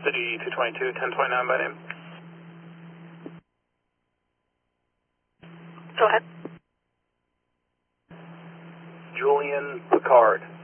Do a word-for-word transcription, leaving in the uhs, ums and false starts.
City two twenty-two, ten twenty-nine by name. Go ahead. Julian Picard.